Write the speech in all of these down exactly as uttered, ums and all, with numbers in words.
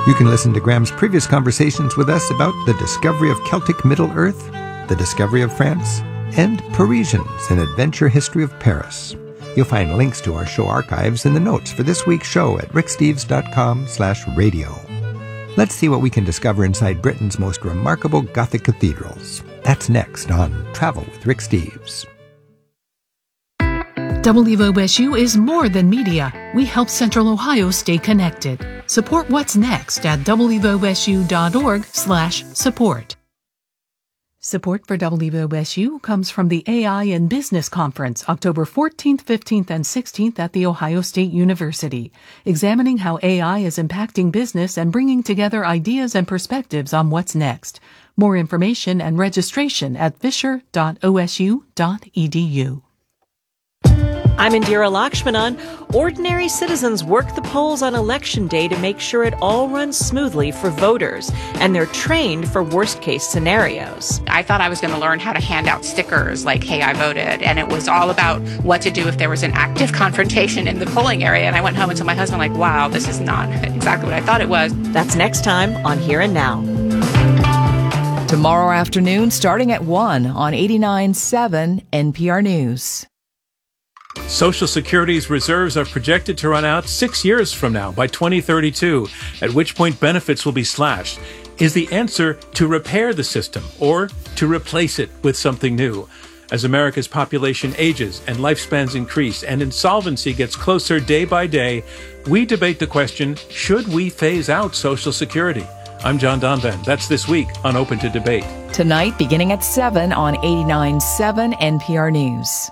You can listen to Graham's previous conversations with us about the discovery of Celtic Middle-earth, the discovery of France, and Parisians, an adventure history of Paris. You'll find links to our show archives in the notes for this week's show at ricksteves.com slash radio. Let's see what we can discover inside Britain's most remarkable Gothic cathedrals. That's next on Travel with Rick Steves. W O S U is more than media. We help Central Ohio stay connected. Support what's next at wosu.org slash support. Support for W O S U comes from the A I in Business Conference, October fourteenth, fifteenth, and sixteenth at The Ohio State University, examining how A I is impacting business and bringing together ideas and perspectives on what's next. More information and registration at fisher dot o s u dot e d u. I'm Indira Lakshmanan. Ordinary citizens work the polls on election day to make sure it all runs smoothly for voters, and they're trained for worst-case scenarios. I thought I was going to learn how to hand out stickers like, hey, I voted, and it was all about what to do if there was an active confrontation in the polling area, and I went home and told my husband, like, wow, this is not exactly what I thought it was. That's next time on Here and Now. Tomorrow afternoon, starting at one on eighty-nine point seven N P R News. Social Security's reserves are projected to run out six years from now, by twenty thirty-two, at which point benefits will be slashed. Is the answer to repair the system or to replace it with something new? As America's population ages and lifespans increase and insolvency gets closer day by day, we debate the question, should we phase out Social Security? I'm John Donvan. That's This Week on Open to Debate. Tonight, beginning at seven on eighty-nine point seven N P R News.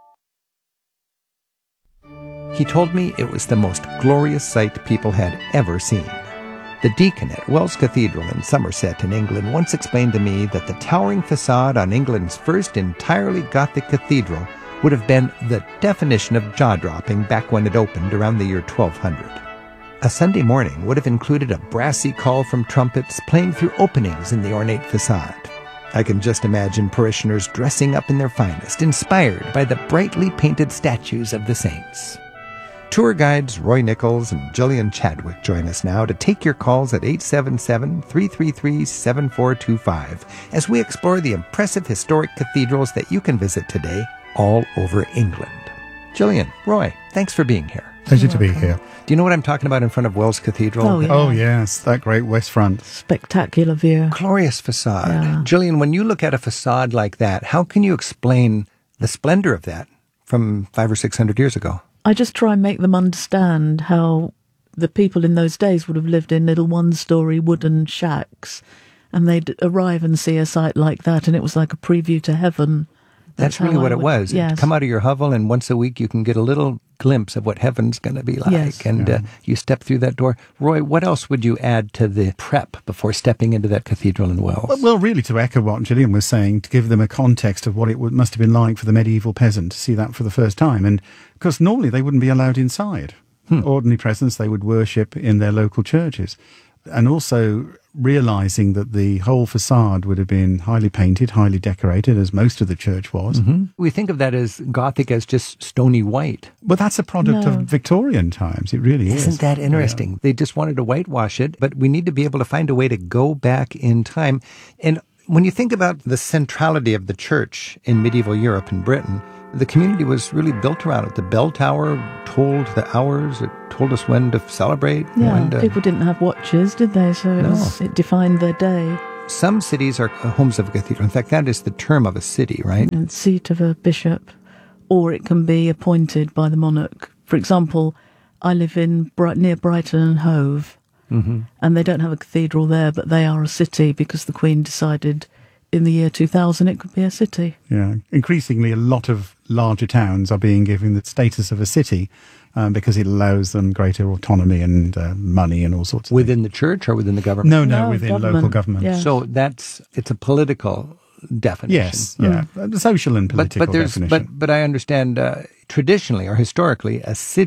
He told me it was the most glorious sight people had ever seen. The deacon at Wells Cathedral in Somerset in England once explained to me that the towering facade on England's first entirely Gothic cathedral would have been the definition of jaw-dropping back when it opened around the year twelve hundred. A Sunday morning would have included a brassy call from trumpets playing through openings in the ornate facade. I can just imagine parishioners dressing up in their finest, inspired by the brightly painted statues of the saints. Tour guides Roy Nichols and Gillian Chadwick join us now to take your calls at eight seven seven, three three three, seven four two five as we explore the impressive historic cathedrals that you can visit today all over England. Gillian, Roy, thanks for being here. Pleasure to be here. Do you know what I'm talking about in front of Wells Cathedral? Oh, yeah. oh yes, that great west front. Spectacular view. Glorious facade. Yeah. Gillian, when you look at a facade like that, how can you explain the splendor of that from five or six hundred years ago? I just try and make them understand how the people in those days would have lived in little one-story wooden shacks, and they'd arrive and see a site like that, and it was like a preview to heaven. That's, That's really what I it would, was. Yes. Come out of your hovel, and once a week you can get a little glimpse of what heaven's going to be like. Yes. And yeah. uh, you step through that door. Roy, what else would you add to the prep before stepping into that cathedral in Wells? Well, well really, to echo what Gillian was saying, to give them a context of what it would, must have been like for the medieval peasant to see that for the first time. And because normally they wouldn't be allowed inside. Hmm. Ordinary presence, they would worship in their local churches. And also realising that the whole facade would have been highly painted, highly decorated, as most of the church was. Mm-hmm. We think of that as Gothic as just stony white. But that's a product no. of Victorian times. It really is. Isn't that interesting? Yeah. They just wanted to whitewash it, but we need to be able to find a way to go back in time. And when you think about the centrality of the church in medieval Europe and Britain, the community was really built around it. The bell tower told the hours. It told us when to celebrate. Yeah, when to... people didn't have watches, did they? So it, no. was, it defined their day. Some cities are homes of a cathedral. In fact, that is the term of a city, right? And seat of a bishop, or it can be appointed by the monarch. For example, I live in Bright, near Brighton and Hove, mm-hmm. and they don't have a cathedral there, but they are a city because the Queen decided in the year two thousand it could be a city. Yeah, increasingly a lot of larger towns are being given the status of a city um, because it allows them greater autonomy and uh, money and all sorts of within things. the church or within the government? No, no, no within government. local government. Yeah. So that's it's a political definition. Yes, yeah, mm. a social and political but, but there's, definition. But but I understand uh, traditionally or historically, a city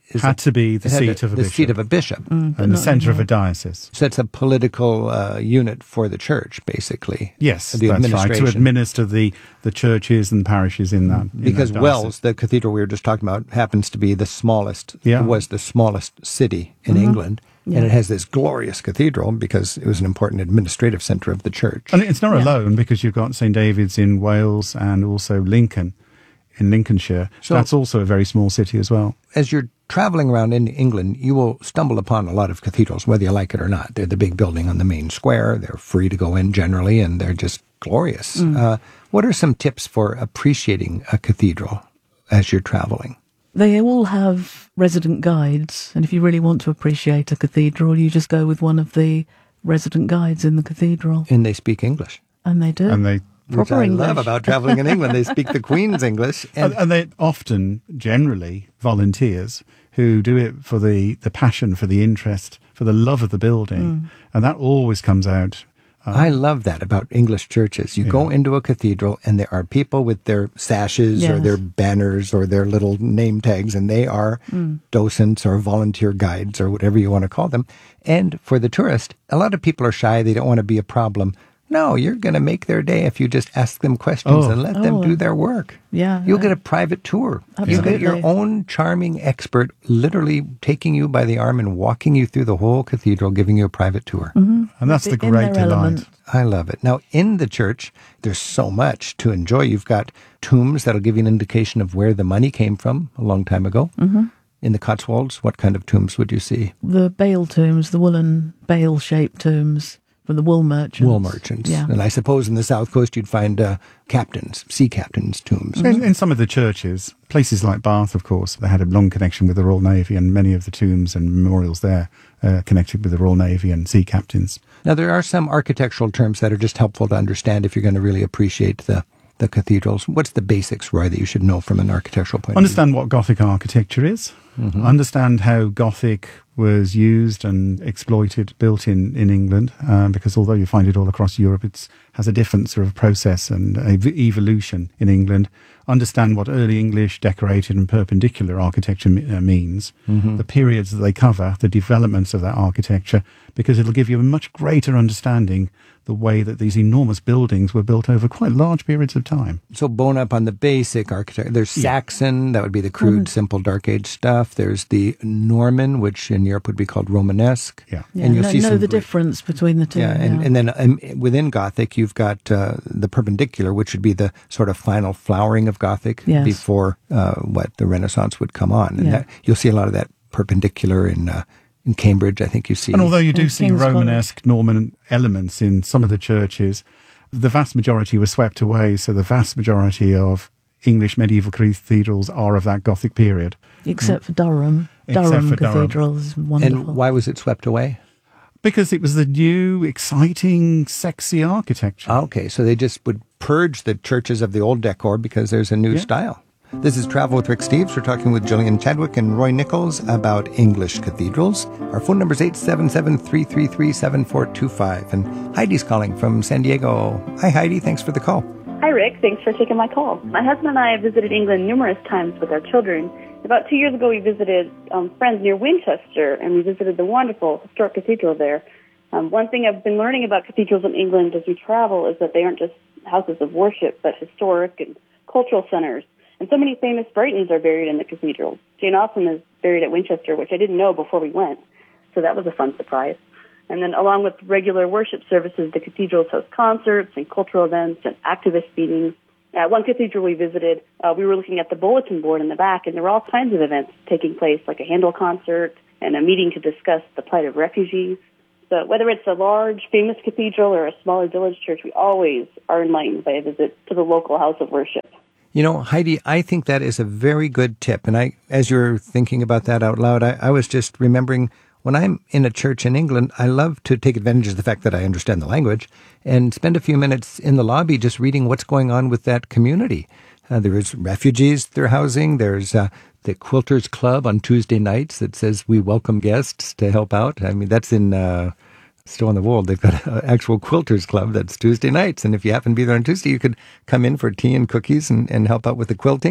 is had a, to be the it had seat a, of a the bishop. seat of a bishop. Mm, but and the not centre of a anymore. diocese. So it's a political uh, unit for the church, basically. Yes, the that's right. administration. To administer the, the churches and parishes in that. in Because that Wells, diocese. the cathedral we were just talking about, happens to be the smallest, Yeah. was the smallest city in England. Yeah. And it has this glorious cathedral because it was an important administrative centre of the church. And it's not Yeah. alone, because you've got Saint David's in Wales and also Lincoln in Lincolnshire. So- That's also a very small city as well. As you're traveling around in England, you will stumble upon a lot of cathedrals, whether you like it or not. They're the big building on the main square. They're free to go in generally, and they're just glorious. Uh, what are some tips for appreciating a cathedral as you're traveling? They all have resident guides, and if you really want to appreciate a cathedral, you just go with one of the resident guides in the cathedral, And they speak English. and they do. And they Which Proper I English. love about traveling in England. They speak the Queen's English. And and, and they're often, generally, volunteers who do it for the, the passion, for the interest, for the love of the building. And that always comes out. I love that about English churches. You go into a cathedral and there are people with their sashes or Yes. their banners or their little name tags, and they are docents or volunteer guides or whatever you want to call them. And for the tourist, a lot of people are shy. They don't want to be a problem. No, you're going to make their day if you just ask them questions Oh. and let them Oh. do their work. Yeah, You'll uh, get a private tour. You'll get your Absolutely. own charming expert literally taking you by the arm and walking you through the whole cathedral, giving you a private tour. And that's the In great their delight. element. I love it. Now, in the church, there's so much to enjoy. You've got tombs that'll give you an indication of where the money came from a long time ago. Mm-hmm. In the Cotswolds, what kind of tombs would you see? The bale tombs, the woolen bale-shaped tombs from the wool merchants. Wool merchants. Yeah. And I suppose in the South Coast you'd find uh, captains, sea captains' tombs. In, in some of the churches, places like Bath, of course, they had a long connection with the Royal Navy, and many of the tombs and memorials there uh, connected with the Royal Navy and sea captains. Now, there are some architectural terms that are just helpful to understand if you're going to really appreciate the, the cathedrals. What's the basics, Roy, that you should know from an architectural point Understand what Gothic architecture is. Understand how Gothic was used and exploited, built in, in England, um, because although you find it all across Europe, it has a different sort of process and ev- evolution in England. Understand what early English decorated and perpendicular architecture me- uh, means, the periods that they cover, the developments of that architecture, because it'll give you a much greater understanding the way that these enormous buildings were built over quite large periods of time. So bone up on the basic architecture. There's Saxon, that would be the crude, simple, dark age stuff. There's the Norman, which in Europe would be called Romanesque. Yeah. Yeah, and you'll know, see know some the great- difference between the two. Yeah, and, yeah. and then um, within Gothic, you've got uh, the perpendicular, which would be the sort of final flowering of Gothic Yes. before uh, what the Renaissance would come on. And Yeah. that, you'll see a lot of that perpendicular in uh, in Cambridge. I think you see. And although you do And see King's Romanesque, Norman elements in some of the churches, the vast majority were swept away. So the vast majority of English medieval cathedrals are of that Gothic period. Except for Durham. Except Durham for Durham. Cathedral is wonderful. and why was it swept away? Because it was the new, exciting, sexy architecture. Okay, so they just would purge the churches of the old decor because there's a new Yeah. style. This is Travel with Rick Steves. We're talking with Gillian Chadwick and Roy Nichols about English cathedrals. Our phone number is eight seven seven, three three three, seven four two five. And Heidi's calling from San Diego. Hi, Heidi. Thanks for the call. Hi, Rick. Thanks for taking my call. My husband and I have visited England numerous times with our children. About two years ago, we visited um, friends near Winchester, and we visited the wonderful historic cathedral there. Um, one thing I've been learning about cathedrals in England as we travel is that they aren't just houses of worship, but historic and cultural centers. And so many famous Britons are buried in the cathedral. Jane Austen is buried at Winchester, which I didn't know before we went, so that was a fun surprise. And then along with regular worship services, the cathedrals host concerts and cultural events and activist meetings. At one cathedral we visited, uh, we were looking at the bulletin board in the back, and there were all kinds of events taking place, like a Handel concert and a meeting to discuss the plight of refugees. So whether it's a large, famous cathedral or a smaller village church, we always are enlightened by a visit to the local house of worship. You know, Heidi, I think that is a very good tip. And I, as you're thinking about that out loud, I, I was just remembering when I'm in a church in England, I love to take advantage of the fact that I understand the language and spend a few minutes in the lobby just reading what's going on with that community. Uh, there's refugees they're housing. There's uh, the Quilters Club on Tuesday nights that says we welcome guests to help out. I mean, that's in uh, Still in the World. They've got an actual Quilters Club that's Tuesday nights. And if you happen to be there on Tuesday, you could come in for tea and cookies and, and help out with the quilting.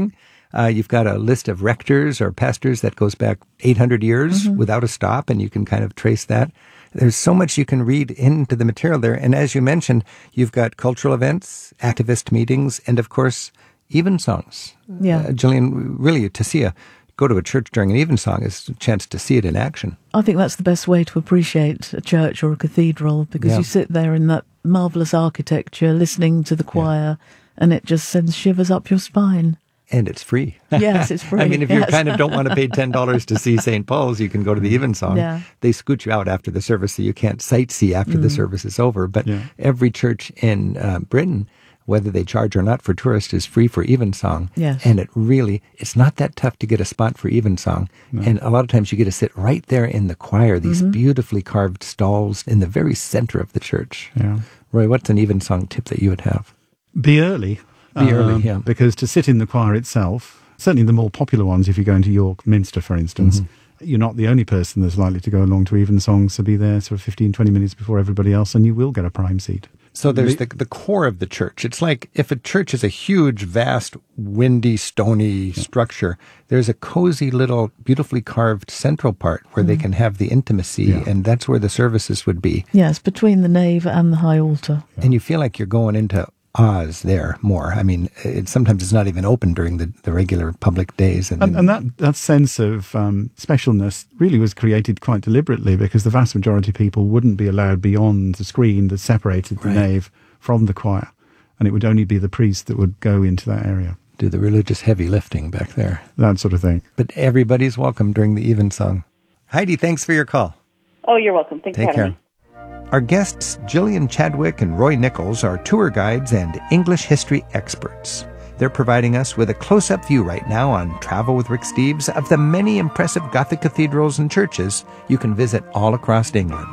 Uh, you've got a list of rectors or pastors that goes back eight hundred years Mm-hmm. without a stop, and you can kind of trace that. There's so much you can read into the material there. And as you mentioned, you've got cultural events, activist meetings, and of course, evensongs. Yeah. Uh, Gillian, really, to see a go to a church during an evensong is a chance to see it in action. I think that's the best way to appreciate a church or a cathedral, because Yeah. you sit there in that marvellous architecture listening to the choir, and it just sends shivers up your spine. And it's free. Yes, it's free. I mean, if you yes. kind of don't want to pay ten dollars to see Saint Paul's, you can go to the Evensong. Yeah. They scoot you out after the service, so you can't sightsee after Mm. the service is over. But Yeah. every church in uh, Britain, whether they charge or not for tourists, is free for Evensong. Yes. And it really, it's not that tough to get a spot for Evensong. And a lot of times you get to sit right there in the choir, these Mm-hmm. beautifully carved stalls in the very center of the church. Yeah. Roy, what's an Evensong tip that you would have? Be early. Be early, um, yeah. Because to sit in the choir itself, certainly the more popular ones, if you go into York Minster, for instance, Mm-hmm. you're not the only person that's likely to go along to evensong, so be there sort of fifteen, twenty minutes before everybody else, and you will get a prime seat. So there's the, the core of the church. It's like if a church is a huge, vast, windy, stony structure, there's a cozy little, beautifully carved central part where they can have the intimacy, Yeah. and that's where the services would be. Yes, between the nave and the high altar. And you feel like you're going into Oz there more. I mean, it, sometimes it's not even open during the, the regular public days. And, And, and that, that sense of um, specialness really was created quite deliberately, because the vast majority of people wouldn't be allowed beyond the screen that separated the Right. nave from the choir, and it would only be the priest that would go into that area, do the religious heavy lifting back there. that sort of thing. But everybody's welcome during the Evensong. Heidi, thanks for your call. Oh, you're welcome. Thanks Take for having care. me. Our guests, Gillian Chadwick and Roy Nichols, are tour guides and English history experts. They're providing us with a close-up view right now on Travel with Rick Steves of the many impressive Gothic cathedrals and churches you can visit all across England.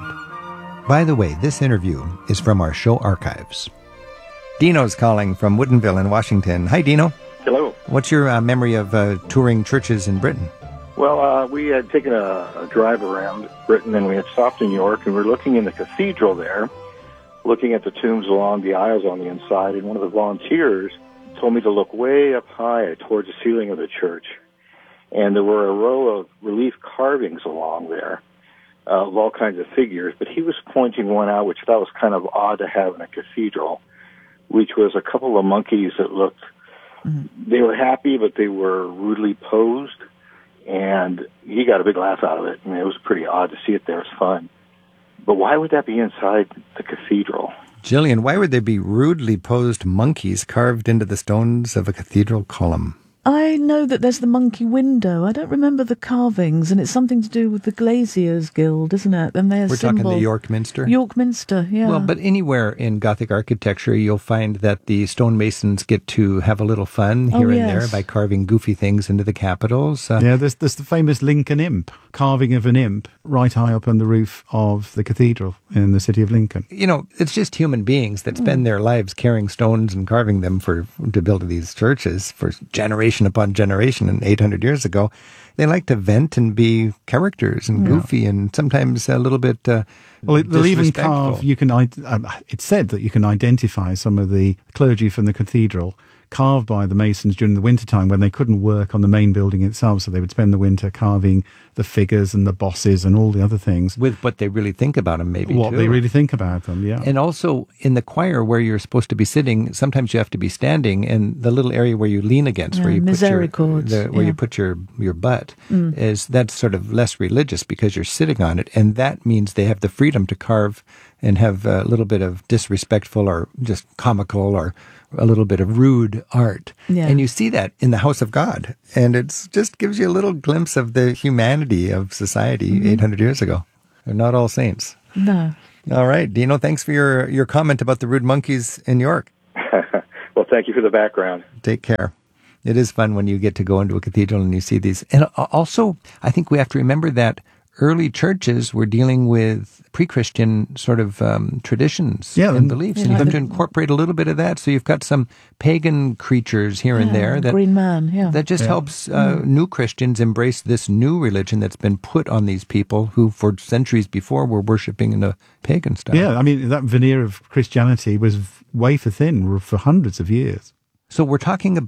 By the way, this interview is from our show archives. Dino's calling from Woodinville in Washington. Hi, Dino. Hello. What's your uh, memory of uh, touring churches in Britain? Well, uh, we had taken a, a drive around Britain, and we had stopped in York, and we were looking in the cathedral there, looking at the tombs along the aisles on the inside, and one of the volunteers told me to look way up high towards the ceiling of the church. And there were a row of relief carvings along there uh, of all kinds of figures, but he was pointing one out, which I thought was kind of odd to have in a cathedral, which was a couple of monkeys that looked, mm-hmm. they were happy, but they were rudely posed. And he got a big laugh out of it. I mean, it was pretty odd to see it there. It was fun. But why would that be inside the cathedral? Gillian, why would there be rudely posed monkeys carved into the stones of a cathedral column? I know that there's the monkey window. I don't remember the carvings, and it's something to do with the Glaziers Guild, isn't it? And their We're symbol. talking the York Minster? York Minster, yeah. Well, but anywhere in Gothic architecture, you'll find that the stonemasons get to have a little fun Oh, here and yes. there by carving goofy things into the capitals. Uh, Yeah, there's, there's the famous Lincoln imp, carving of an imp right high up on the roof of the cathedral in the city of Lincoln. You know, it's just human beings that spend their lives carrying stones and carving them for to build these churches for generation upon generation. And eight hundred years ago, they like to vent and be characters and goofy and sometimes a little bit uh, Well, it, they'll even disrespectful. carve, you can, id- um, it's said that you can identify some of the clergy from the cathedral carved by the masons during the wintertime when they couldn't work on the main building itself, so they would spend the winter carving the figures and the bosses and all the other things. With what they really think about them, maybe, What too. they really think about them, yeah. And also in the choir where you're supposed to be sitting, sometimes you have to be standing, and the little area where you lean against, Yeah, where you put your misericords, the, where yeah. you put your your butt, is that's sort of less religious because you're sitting on it, and that means they have the freedom to carve and have a little bit of disrespectful or just comical or a little bit of rude art. Yeah. And you see that in the house of God, and it just gives you a little glimpse of the humanity of society Mm-hmm. eight hundred years ago. They're not all saints. No. All right, Dino, thanks for your, your comment about the rude monkeys in York. Well, thank you for the background. Take care. It is fun when you get to go into a cathedral and you see these. And also, I think we have to remember that early churches were dealing with pre-Christian sort of um, traditions Yeah, and and- beliefs, Yeah, and you like have to the- incorporate a little bit of that. So you've got some pagan creatures here and Yeah, there that Green Man, yeah. that just Yeah. helps uh, new Christians embrace this new religion that's been put on these people who, for centuries before, were worshiping in a pagan style. Yeah, I mean, that veneer of Christianity was wafer thin for hundreds of years. So we're talking about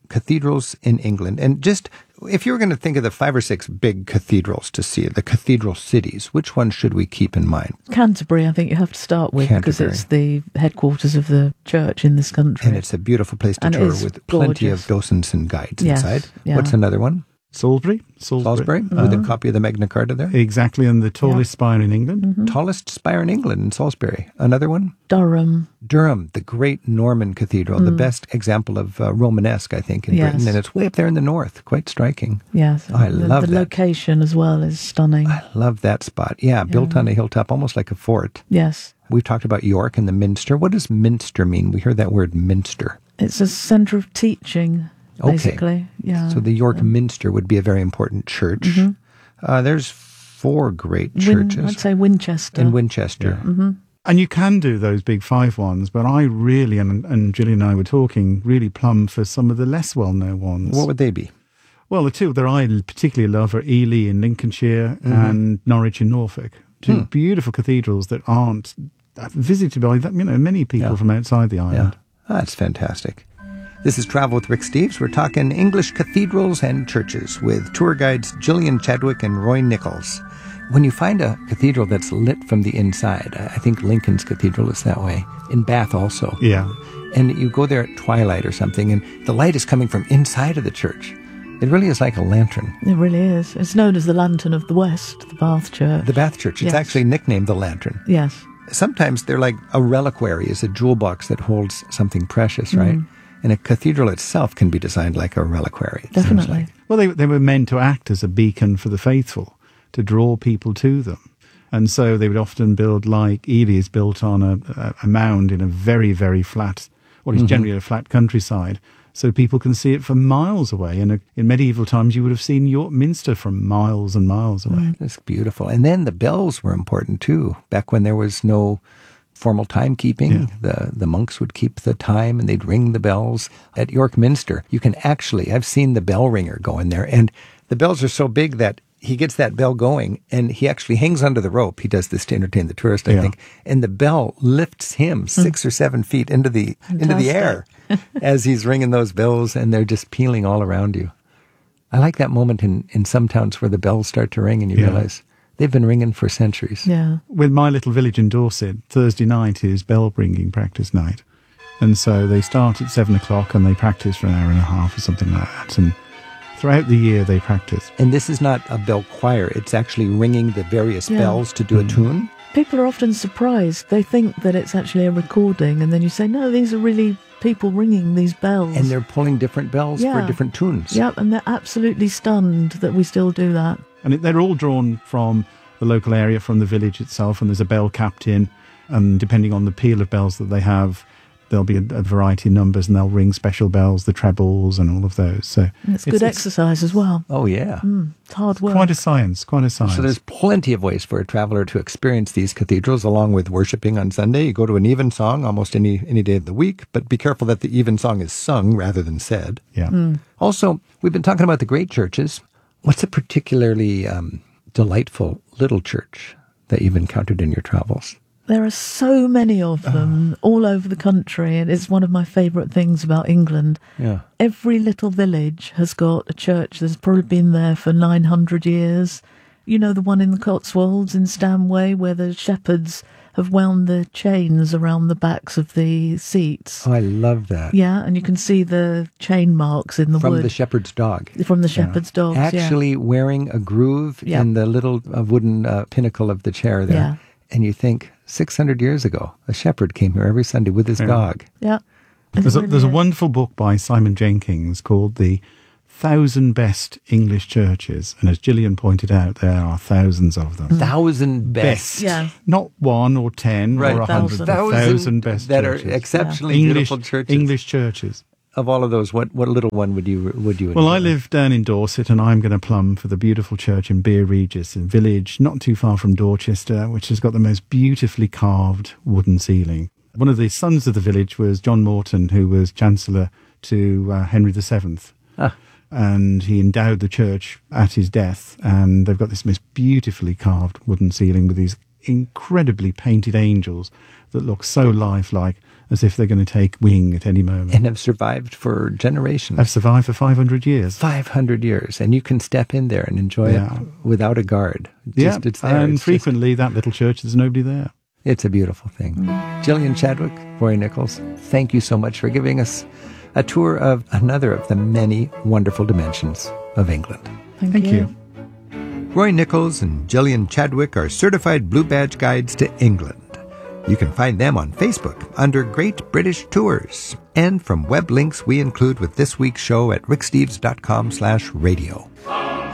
cathedrals in England. And just, if you were going to think of the five or six big cathedrals to see, the cathedral cities, which one should we keep in mind? Canterbury, I think you have to start with, because it's the headquarters of the church in this country. And it's a beautiful place to and tour with plenty gorgeous. of docents and guides yes, inside. Yeah. What's another one? Salisbury. Salisbury, Salisbury uh, with a copy of the Magna Carta there. Exactly, and the tallest yeah. spire in England. Mm-hmm. Tallest spire in England in Salisbury. Another one? Durham. Durham, the great Norman cathedral, mm. the best example of uh, Romanesque, I think, in yes. Britain. And it's way up there in the north. Quite striking. Yes. Oh, I the, love the that. The location as well is stunning. I love that spot. Yeah, yeah, built on a hilltop, almost like a fort. Yes. We've talked about York and the Minster. What does Minster mean? We hear that word Minster. It's a centre of teaching. Basically, okay. yeah. So the York yeah. Minster would be a very important church. Mm-hmm. Uh, there's four great Win, churches. I'd say Winchester. In Winchester. Yeah. Mm-hmm. And you can do those big five ones, but I really, and, and Gillian and I were talking, really plumb for some of the less well-known ones. What would they be? Well, the two that I particularly love are Ely in Lincolnshire mm-hmm. and Norwich in Norfolk. Two hmm. beautiful cathedrals that aren't visited by you know many people yeah. from outside the island. Yeah. That's fantastic. This is Travel with Rick Steves. We're talking English cathedrals and churches with tour guides Gillian Chadwick and Roy Nichols. When you find a cathedral that's lit from the inside, I think Lincoln's Cathedral is that way, in Bath also. Yeah. And you go there at twilight or something, and the light is coming from inside of the church. It really is like a lantern. It really is. It's known as the Lantern of the West, the Bath Church. The Bath Church. It's yes. actually nicknamed the Lantern. Yes. Sometimes they're like a reliquary, is a jewel box that holds something precious, right? Mm. And a cathedral itself can be designed like a reliquary. Definitely. Like. Well, they they were meant to act as a beacon for the faithful, to draw people to them. And so they would often build, like Ely is built on a, a, a mound in a very, very flat, what is mm-hmm. generally a flat countryside, so people can see it from miles away. And in medieval times, you would have seen York Minster from miles and miles away. Mm, that's beautiful. And then the bells were important, too, back when there was no formal timekeeping. Yeah. The the monks would keep the time and they'd ring the bells. At York Minster, you can actually, I've seen the bell ringer go in there, and the bells are so big that he gets that bell going and he actually hangs onto the rope. He does this to entertain the tourist, I yeah. think. And the bell lifts him six mm. or seven feet into the Fantastic. into the air as he's ringing those bells, and they're just pealing all around you. I like that moment in, in some towns where the bells start to ring and you yeah. realize they've been ringing for centuries. Yeah. With my little village in Dorset, Thursday night is bell ringing practice night. And so they start at seven o'clock and they practice for an hour and a half or something like that. And throughout the year they practice. And this is not a bell choir. It's actually ringing the various yeah. bells to do mm. a tune. People are often surprised. They think that it's actually a recording, and then you say, no, these are really people ringing these bells. And they're pulling different bells yeah. for different tunes. Yep, and they're absolutely stunned that we still do that. And it, they're all drawn from the local area, from the village itself, and there's a bell captain, and depending on the peal of bells that they have, there'll be a, a variety of numbers, and they'll ring special bells, the trebles, and all of those. So and it's, it's good it's, exercise as well. Oh, yeah. Mm, it's hard work. Quite a science, quite a science. So there's plenty of ways for a traveler to experience these cathedrals, along with worshipping on Sunday. You go to an evensong almost any, any day of the week, but be careful that the evensong is sung rather than said. Yeah. Mm. Also, we've been talking about the great churches. What's a particularly um, delightful little church that you've encountered in your travels? There are so many of them oh. all over the country, and it's one of my favourite things about England. Yeah. Every little village has got a church that's probably been there for nine hundred years. You know, the one in the Cotswolds in Stanway, where the shepherds have wound the chains around the backs of the seats. Oh, I love that. Yeah, and you can see the chain marks in the From wood. From the shepherd's dog. From the shepherd's yeah. dogs, Actually yeah. wearing a groove yeah. in the little uh, wooden uh, pinnacle of the chair there. Yeah. And you think, six hundred years ago, a shepherd came here every Sunday with his yeah. dog. Yeah. There's, a, there's a wonderful book by Simon Jenkins called The Thousand Best English Churches. And as Gillian pointed out, there are thousands of them. Thousand best. best. Yeah. Not one or ten right. or a hundred. Thousand. Thousand best that churches. are exceptionally yeah. beautiful English, churches. English churches. Of all of those, what, what little one would you would you? Well, I live down in Dorset, and I'm going to plumb for the beautiful church in Beer Regis, a village not too far from Dorchester, which has got the most beautifully carved wooden ceiling. One of the sons of the village was John Morton, who was Chancellor to uh, Henry the Seventh. Ah. And he endowed the church at his death, and they've got this most beautifully carved wooden ceiling with these incredibly painted angels that look so lifelike. as if they're going to take wing at any moment. And have survived for generations. Have survived for five hundred years. five hundred years. And you can step in there and enjoy yeah. it without a guard. Just, yeah, it's there. and it's frequently just, that little church, there's nobody there. It's a beautiful thing. Gillian Chadwick, Roy Nichols, thank you so much for giving us a tour of another of the many wonderful dimensions of England. Thank, Thank you. you. Roy Nichols and Gillian Chadwick are certified Blue Badge guides to England. You can find them on Facebook under Great British Tours, and from web links we include with this week's show at ricksteves.com slash radio.